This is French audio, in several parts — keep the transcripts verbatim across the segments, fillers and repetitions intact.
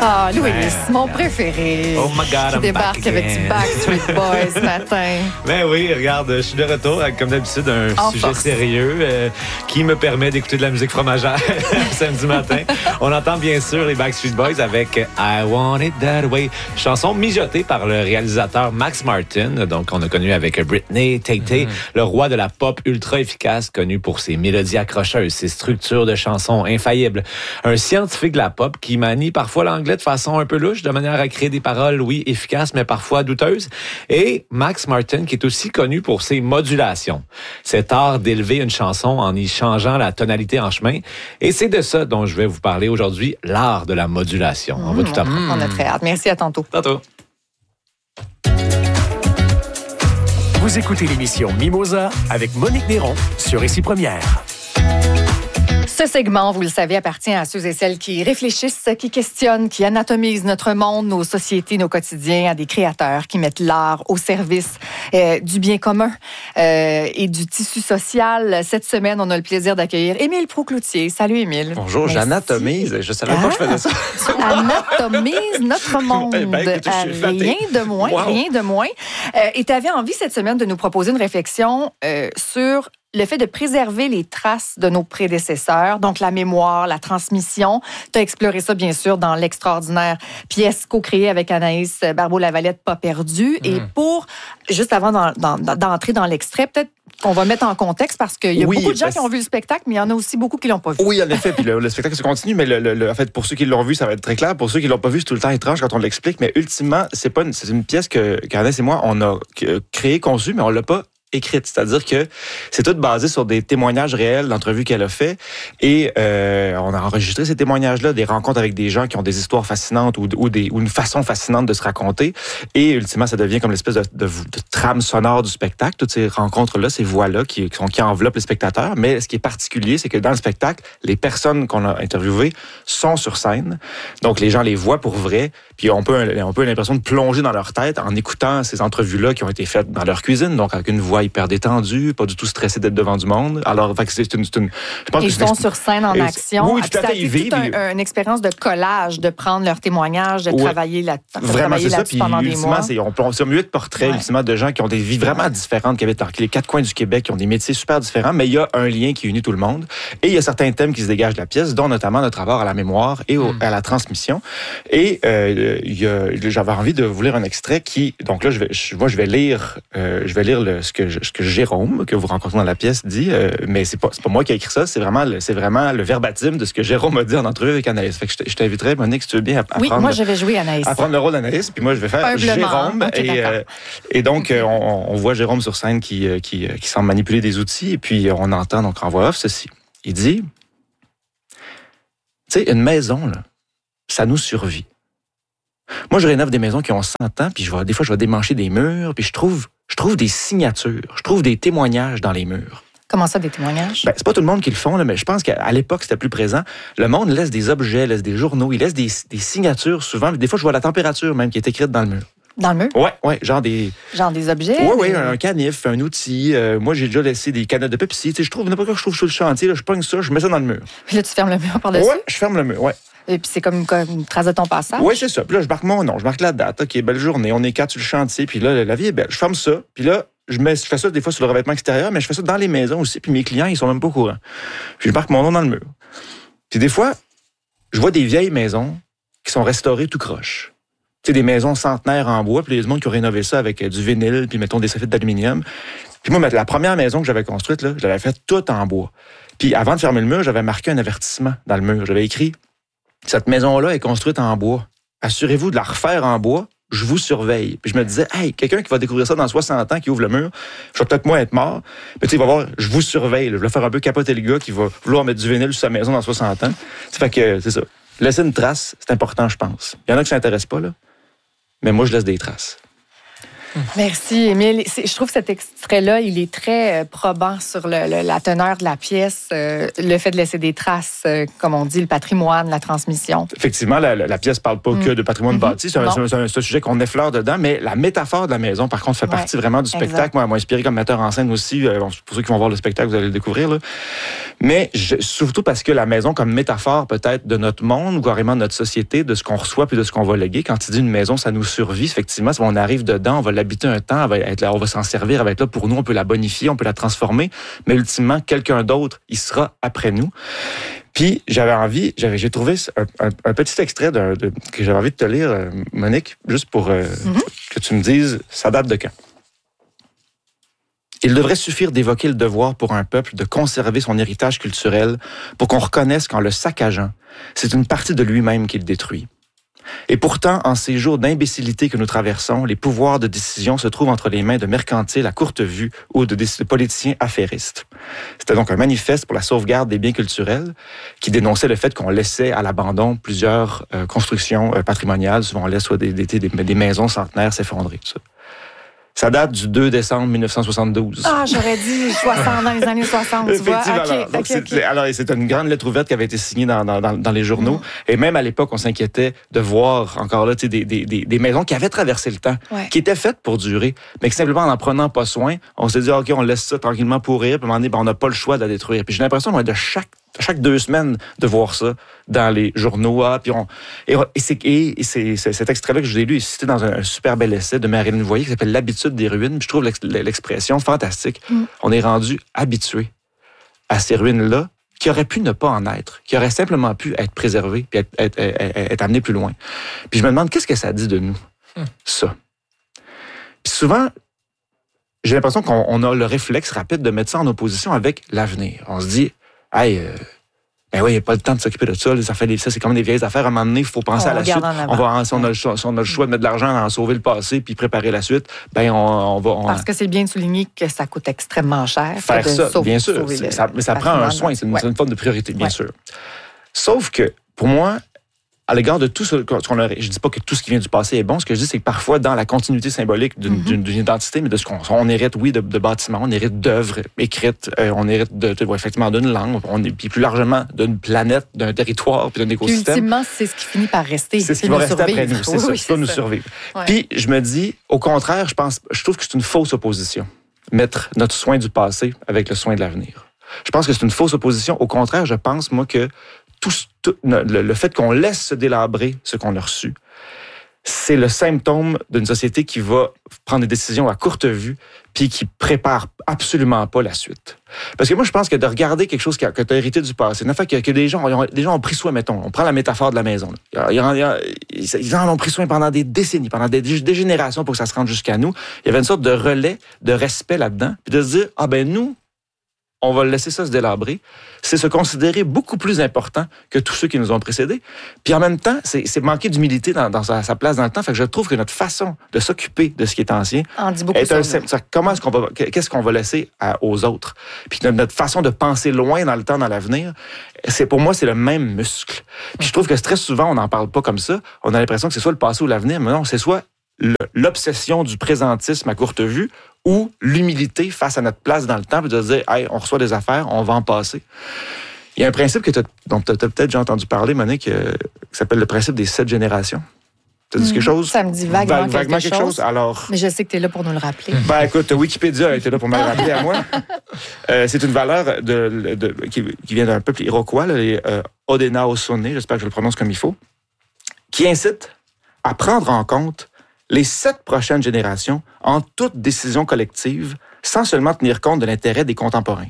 Ah, Louis, mon préféré. Oh my God, qui I'm débarque back avec again. du Backstreet Boys ce matin. Ben oui, regarde, je suis de retour avec, comme d'habitude, un En sujet force. sérieux euh, qui me permet d'écouter de la musique fromagère samedi matin. On entend bien sûr les Backstreet Boys avec I Want It That Way, chanson mijotée par le réalisateur Max Martin. Donc, on a connu avec Britney, Tay-Tay, mm-hmm. le roi de la pop ultra efficace, connu pour ses mélodies accrocheuses, ses structures de chansons infaillibles. Un scientifique de la pop qui manie parfois l'anglais de façon un peu louche, de manière à créer des paroles, oui, efficaces, mais parfois douteuses. Et Max Martin, qui est aussi connu pour ses modulations. Cet art d'élever une chanson en y changeant la tonalité en chemin. Et c'est de ça dont je vais vous parler aujourd'hui, l'art de la modulation. On va mmh, tout apprendre. On a très hâte. Merci, à tantôt. Tantôt. Vous écoutez l'émission Mimosa avec Monique Néron sur Ici Première. Ce segment, vous le savez, appartient à ceux et celles qui réfléchissent, qui questionnent, qui anatomisent notre monde, nos sociétés, nos quotidiens, à des créateurs qui mettent l'art au service euh, du bien commun euh, et du tissu social. Cette semaine, on a le plaisir d'accueillir Émile Proulx-Cloutier. Salut, Émile. Bonjour, Merci. j'anatomise. Je savais ah, pas que je faisais ça. Tu anatomises notre monde. Eh ben, écoute, je suis rien de moins, wow. rien de moins. Euh, et tu avais envie cette semaine de nous proposer une réflexion euh, sur le fait de préserver les traces de nos prédécesseurs, donc la mémoire, la transmission. Tu as exploré ça, bien sûr, dans l'extraordinaire pièce co-créée avec Anaïs Barbeau-Lavalette, Pas perdu. Mm. Et pour, juste avant d'en, d'en, d'entrer dans l'extrait, peut-être qu'on va mettre en contexte parce qu'il y a oui, beaucoup de gens parce... qui ont vu le spectacle, mais il y en a aussi beaucoup qui l'ont pas vu. Oui, en effet, puis le, le spectacle se continue, mais le, le, le, en fait, pour ceux qui l'ont vu, ça va être très clair. Pour ceux qui l'ont pas vu, c'est tout le temps étrange quand on l'explique, mais ultimement, c'est pas une, c'est une pièce que qu'Anaïs et moi, on a créée, conçue, mais on l'a pas écrite, c'est-à-dire que c'est tout basé sur des témoignages réels d'entrevues qu'elle a fait et euh, on a enregistré ces témoignages-là, des rencontres avec des gens qui ont des histoires fascinantes ou, ou, des, ou une façon fascinante de se raconter et ultimement ça devient comme l'espèce de, de, de trame sonore du spectacle, toutes ces rencontres-là, ces voix-là qui, qui, sont, qui enveloppent les spectateurs, mais ce qui est particulier, c'est que dans le spectacle, les personnes qu'on a interviewées sont sur scène, donc les gens les voient pour vrai, puis on peut, on peut l'impression de plonger dans leur tête en écoutant ces entrevues-là qui ont été faites dans leur cuisine, donc avec une voix hyper détendu, pas du tout stressé d'être devant du monde. Alors, fait que c'est une, c'est une, je pense ils que c'est sont une... sur scène en et action. Oui, tout à fait. Ils vivent. C'est toute un, une expérience de collage, de prendre leurs témoignages, de ouais. travailler, là, de vraiment, travailler c'est là-dessus ça. pendant Puis, des mois. C'est, on, on, c'est mieux de portraits, ouais. ultimement, de gens qui ont des vies vraiment différentes, qui habitent dans les quatre coins du Québec, qui ont des métiers super différents, mais il y a un lien qui unit tout le monde. Et il y a certains thèmes qui se dégagent de la pièce, dont notamment notre rapport à la mémoire et au, mm. à la transmission. Et euh, il y a, j'avais envie de vous lire un extrait qui, donc là, je vais, je, moi, je vais lire, euh, je vais lire le, ce que, ce que Jérôme, que vous rencontrez dans la pièce, dit, euh, mais c'est pas, c'est pas moi qui ai écrit ça, c'est vraiment, le, c'est vraiment le verbatim de ce que Jérôme a dit en entrevue avec Anaïs. Fait que je t'inviterais, Monique, si tu veux bien, à, à oui, prendre... moi, je vais jouer Anaïs. À prendre le rôle d'Anaïs, puis moi, je vais faire Humblement. Jérôme. Okay, et, euh, et donc, euh, on, on voit Jérôme sur scène qui, euh, qui, qui semble manipuler des outils, et puis on entend, donc, en voix off, ceci. Il dit, tu sais, une maison, là, ça nous survit. Moi, je rénove des maisons qui ont cent ans, puis je vais, des fois, je vais démancher des murs, puis je trouve, je trouve des signatures, je trouve des témoignages dans les murs. Comment ça, des témoignages? Ben, c'est pas tout le monde qui le font, là, mais je pense qu'à l'époque, c'était plus présent. Le monde laisse des objets, laisse des journaux, il laisse des, des signatures souvent. Des fois, je vois la température même qui est écrite dans le mur. Dans le mur? Ouais, ouais, genre des... Genre des objets? Oui, oui, des... un canif, un outil. Euh, moi, j'ai déjà laissé des canettes de Pepsi. Tu sais, je trouve, n'importe quoi que je trouve sur le chantier, là, je pogne ça, je mets ça dans le mur. Puis là, tu fermes le mur par-dessus? Ouais, je ferme le mur, ouais. Et puis c'est comme une, comme une trace de ton passage? Oui, c'est ça. Puis là, je marque mon nom, je marque la date. OK, belle journée, on est quatre sur le chantier, puis là, la vie est belle. Je ferme ça, puis là, je, mets, je fais ça des fois sur le revêtement extérieur, mais je fais ça dans les maisons aussi, puis mes clients, ils sont même pas au courant. Puis je marque mon nom dans le mur. Puis des fois, je vois des vieilles maisons qui sont restaurées tout croche. Tu sais, des maisons centenaires en bois, puis il y a des gens qui ont rénové ça avec du vinyle, puis mettons des soffites d'aluminium. Puis moi, la première maison que j'avais construite, là, je l'avais faite toute en bois. Puis avant de fermer le mur, j'avais marqué un avertissement dans le mur. J'avais écrit « Cette maison-là est construite en bois. Assurez-vous de la refaire en bois. Je vous surveille. » Puis je me disais « Hey, quelqu'un qui va découvrir ça dans soixante ans, qui ouvre le mur, je vais peut-être moi être mort. Mais tu sais, il va voir, je vous surveille. Là. Je vais faire un peu capoter le gars qui va vouloir mettre du vinyle sur sa maison dans soixante ans. » Ça fait que, c'est ça. Laisser une trace, c'est important, je pense. Il y en a qui ne s'intéressent pas, là. Mais moi, je laisse des traces. Merci, Émile. C'est, je trouve que cet extrait-là, il est très probant sur le, le, la teneur de la pièce, euh, le fait de laisser des traces, euh, comme on dit, le patrimoine, la transmission. Effectivement, la, la, la pièce ne parle pas mm. que de patrimoine mm-hmm. bâti. C'est un, c'est, un, c'est, un, c'est un sujet qu'on effleure dedans, mais la métaphore de la maison, par contre, fait ouais, partie vraiment du spectacle. Exact. Moi, elle m'a inspiré comme metteur en scène aussi. Euh, pour ceux qui vont voir le spectacle, vous allez le découvrir. Là. Mais je, surtout parce que la maison, comme métaphore peut-être de notre monde, ou carrément de notre société, de ce qu'on reçoit puis de ce qu'on va léguer. Quand tu dis une maison, ça nous survit. Effectivement, si on arrive dedans, on va l'habiter un temps, elle va être là, on va s'en servir, elle va être là pour nous, on peut la bonifier, on peut la transformer, mais ultimement, quelqu'un d'autre, il sera après nous. Puis, j'avais envie, j'avais, j'ai trouvé un, un, un petit extrait d'un, de, que j'avais envie de te lire, Monique, juste pour euh, mm-hmm. que tu me dises, ça date de quand? Il devrait suffire d'évoquer le devoir pour un peuple de conserver son héritage culturel pour qu'on reconnaisse qu'en le saccageant, c'est une partie de lui-même qu'il détruit. Et pourtant, en ces jours d'imbécilité que nous traversons, les pouvoirs de décision se trouvent entre les mains de mercantiles à courte vue ou de, de politiciens affairistes. C'était donc un manifeste pour la sauvegarde des biens culturels qui dénonçait le fait qu'on laissait à l'abandon plusieurs euh, constructions euh, patrimoniales. Souvent, on laisse soit des, des, des, des maisons centenaires s'effondrer. Tout ça. Ça date du deux décembre mille neuf cent soixante-douze. Ah, j'aurais dit soixante, dans les années soixante, tu vois. Effectivement. Okay, alors, donc okay, c'est, okay. alors, c'est une grande lettre ouverte qui avait été signée dans, dans, dans, dans les journaux. Mm. Et même à l'époque, on s'inquiétait de voir encore là des, des, des, des maisons qui avaient traversé le temps, ouais. qui étaient faites pour durer, mais que simplement en n'en prenant pas soin, on s'est dit, OK, on laisse ça tranquillement pourrir, puis à un moment donné, ben, on n'a pas le choix de la détruire. Puis j'ai l'impression de chaque chaque deux semaines de voir ça dans les journaux. Ah, puis on, et, et, c'est, et c'est, c'est, cet extrait-là que je vous ai lu est cité dans un, un super bel essai de Marilyn Voyer qui s'appelle « L'habitude des ruines ». Je trouve l'ex, l'expression fantastique. Mm. On est rendu habitué à ces ruines-là qui auraient pu ne pas en être, qui auraient simplement pu être préservées et être, être, être, être amenées plus loin. Puis je me demande, qu'est-ce que ça dit de nous, mm. ça? Puis souvent, j'ai l'impression qu'on on a le réflexe rapide de mettre ça en opposition avec l'avenir. On se dit, hey, euh, ben oui, il n'y a pas le temps de s'occuper de ça. Ça, fait des, ça, c'est comme des vieilles affaires. À un moment donné, il faut penser on à la suite. On va, si, on a le choix, si on a le choix de mettre de l'argent à en sauver le passé puis préparer la suite, ben on, on va... On... Parce que c'est bien de souligner que ça coûte extrêmement cher. Faire ça, sauver, bien sûr. Le, ça, mais ça prend un soin. C'est une, ouais. c'est une forme de priorité, bien ouais. sûr. Sauf que, pour moi, à l'égard de tout ce qu'on a, je dis pas que tout ce qui vient du passé est bon. Ce que je dis, c'est que parfois, dans la continuité symbolique d'une, mm-hmm. d'une, d'une identité, mais de ce qu'on on hérite, oui, de, de bâtiments, on hérite d'œuvres écrites, euh, on hérite de, de, effectivement d'une langue, on est, puis plus largement d'une planète, d'un territoire, puis d'un écosystème. Puis ultimement, c'est ce qui finit par rester. C'est ce qui va rester survivre. Après nous. C'est oui, ça, oui, c'est ça, nous survivre. Ouais. Puis je me dis, au contraire, je pense, je trouve que c'est une fausse opposition. Mettre notre soin du passé avec le soin de l'avenir. Je pense que c'est une fausse opposition. Au contraire, je pense, moi, que Tout, tout, le, le fait qu'on laisse se délabrer ce qu'on a reçu, c'est le symptôme d'une société qui va prendre des décisions à courte vue puis qui prépare absolument pas la suite. Parce que moi, je pense que de regarder quelque chose que, que tu as hérité du passé, une fois que, que des gens, ont, des gens ont pris soin, mettons, on prend la métaphore de la maison. Là. Ils, ils, ils en ont pris soin pendant des décennies, pendant des, des générations pour que ça se rende jusqu'à nous. Il y avait une sorte de relais de respect là-dedans, puis de se dire, ah ben nous, on va laisser ça se délabrer, c'est se considérer beaucoup plus important que tous ceux qui nous ont précédés. Puis en même temps, c'est, c'est manquer d'humilité dans, dans sa, sa place dans le temps. Fait que je trouve que notre façon de s'occuper de ce qui est ancien en dit beaucoup est un, c'est, comment est-ce qu'on va, qu'est-ce qu'on va laisser à, aux autres. Puis notre, notre façon de penser loin dans le temps, dans l'avenir, c'est pour moi, c'est le même muscle. Puis je trouve que très souvent, on n'en parle pas comme ça. On a l'impression que c'est soit le passé ou l'avenir, mais non, c'est soit le, l'obsession du présentisme à courte vue ou l'humilité face à notre place dans le temps, puis de dire, hey, on reçoit des affaires, on va en passer. Il y a un principe que t'as, dont tu as peut-être déjà entendu parler, Monique, euh, qui s'appelle le principe des sept générations. Ça dit mmh, quelque chose? Ça me dit vaguement, Va- vaguement quelque, quelque chose. chose. Alors, mais je sais que tu es là pour nous le rappeler. Ben écoute, Wikipédia a été là pour me le rappeler à moi. Euh, c'est une valeur de, de, de, qui, qui vient d'un peuple iroquois, là, les euh, Haudenosaunee, j'espère que je le prononce comme il faut, qui incite à prendre en compte les sept prochaines générations en toute décision collective, sans seulement tenir compte de l'intérêt des contemporains.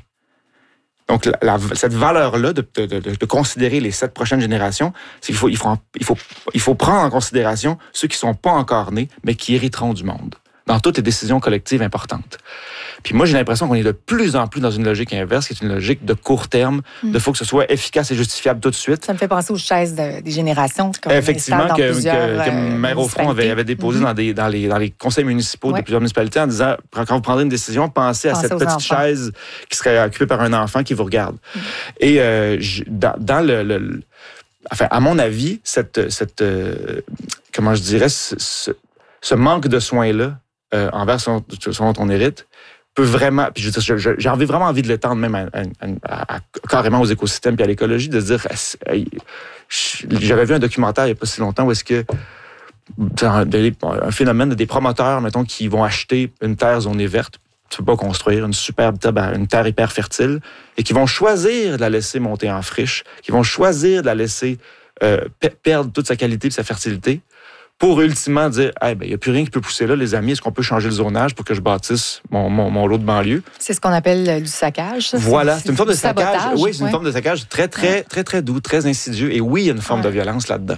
Donc, la, la, cette valeur-là de, de, de, de considérer les sept prochaines générations, c'est qu'il faut, il faut, il faut, il faut prendre en considération ceux qui ne sont pas encore nés, mais qui hériteront du monde, dans toutes les décisions collectives importantes. Puis moi, j'ai l'impression qu'on est de plus en plus dans une logique inverse, qui est une logique de court terme, mm. de faut que ce soit efficace et justifiable tout de suite. Ça me fait penser aux chaises de, des générations. Comme effectivement, que, plusieurs, que, que euh, Maire au front avait, avait déposé mm-hmm. dans, des, dans, les, dans les conseils municipaux ouais. de plusieurs municipalités en disant, quand vous prendrez une décision, pensez, pensez à cette petite enfants. chaise qui serait occupée par un enfant qui vous regarde. Mm. Et euh, je, dans, dans le, le... Enfin, à mon avis, cette... cette euh, comment je dirais, ce, ce, ce manque de soins-là, euh, envers son, son on hérite peut vraiment, puis je veux dire, je, j'ai envie, vraiment envie de l'étendre même à, à, à, à, carrément aux écosystèmes puis à l'écologie, de se dire, j'avais vu un documentaire il n'y a pas si longtemps où est-ce que un, un phénomène de des promoteurs, mettons, qui vont acheter une terre zonée verte, tu peux pas construire une superbe terre, une terre hyper fertile, et qui vont choisir de la laisser monter en friche, qui vont choisir de la laisser euh, perdre toute sa qualité et sa fertilité, pour ultimement dire, hey, ben, il n'y a plus rien qui peut pousser là, les amis, est-ce qu'on peut changer le zonage pour que je bâtisse mon, mon, mon lot de banlieue? C'est ce qu'on appelle euh, du saccage. Ça. Voilà, c'est, c'est une forme de sabotage. saccage. Oui, c'est ouais. une forme de saccage très, très, ouais. très, très doux, très insidieux. Et oui, il y a une forme ouais. de violence là-dedans.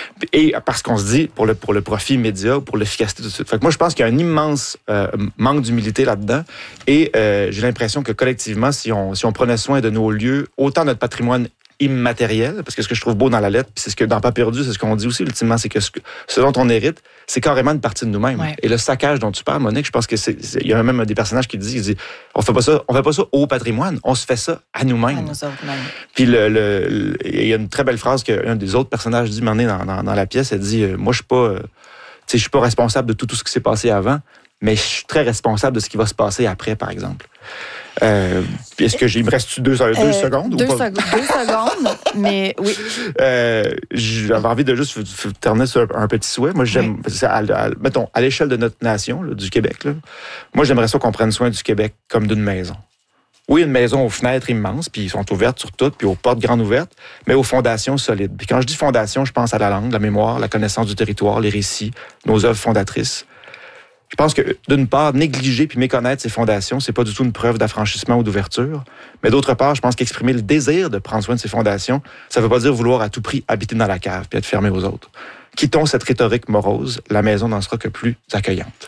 Et parce qu'on se dit, pour le, pour le profit immédiat, pour l'efficacité tout de suite. Fait que moi, je pense qu'il y a un immense euh, manque d'humilité là-dedans. Et euh, j'ai l'impression que collectivement, si on, si on prenait soin de nos lieux, autant notre patrimoine immatériel, parce que ce que je trouve beau dans la lettre, puis c'est ce que dans Pas perdu, c'est ce qu'on dit aussi ultimement, c'est que ce, ce dont on hérite, c'est carrément une partie de nous-mêmes. Ouais. Et le saccage dont tu parles, Monique, je pense que c'est, c'est il y a même des personnages qui disent, qui disent, on fait pas ça, on fait pas ça au patrimoine, on se fait ça à nous-mêmes. À nous autres mêmes. Puis le, le, le, il y a une très belle phrase qu'un des autres personnages dit, dans, dans, dans la pièce, elle dit, euh, moi je suis pas, euh, tu sais, je suis pas responsable de tout, tout ce qui s'est passé avant, mais je suis très responsable de ce qui va se passer après, par exemple. Euh, est-ce que j'ai, il me reste deux, deux euh, secondes? Deux, ou pas? seg- deux secondes, mais oui. Euh, j'avais envie de juste terminer sur un petit souhait. Moi, j'aime, oui. à, à, mettons, à l'échelle de notre nation, là, du Québec, là, moi, j'aimerais ça qu'on prenne soin du Québec comme d'une maison. Oui, une maison aux fenêtres immenses, puis ils sont ouvertes sur toutes, puis aux portes grandes ouvertes, mais aux fondations solides. Puis quand je dis fondation, je pense à la langue, la mémoire, la connaissance du territoire, les récits, nos œuvres fondatrices. Je pense que, d'une part, négliger puis méconnaître ces fondations, c'est pas du tout une preuve d'affranchissement ou d'ouverture. Mais d'autre part, je pense qu'exprimer le désir de prendre soin de ces fondations, ça veut pas dire vouloir à tout prix habiter dans la cave puis être fermé aux autres. Quittons cette rhétorique morose, la maison n'en sera que plus accueillante.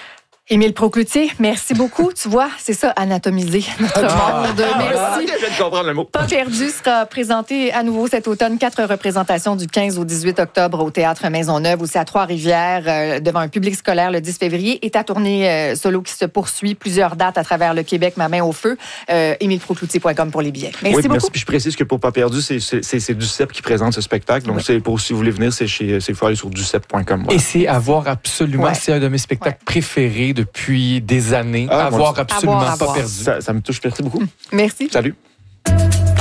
Émile Procloutier, merci beaucoup. Tu vois, c'est ça, anatomiser notre ah, monde. Merci. Ah, je viens de comprendre le mot. Pas perdu sera présenté à nouveau cet automne. Quatre représentations du quinze au dix-huit octobre au Théâtre Maisonneuve, aussi à Trois-Rivières, euh, devant un public scolaire le dix février. Et ta tournée euh, solo qui se poursuit. Plusieurs dates à travers le Québec, ma main au feu. Euh, émile procloutier point com pour les billets. Merci oui, beaucoup. Merci. Puis je précise que pour Pas perdu, c'est, c'est, c'est, c'est Ducep qui présente ce spectacle. Donc, oui. c'est pour si vous voulez venir, c'est chez, c'est faut aller sur ducep point com. Voilà. Et c'est à voir absolument. Ouais. C'est un de mes spectacles ouais. préférés depuis des années. Ah, à voir absolument à voir, à pas voir. perdu. Ça, ça me touche, merci beaucoup. Merci. Salut.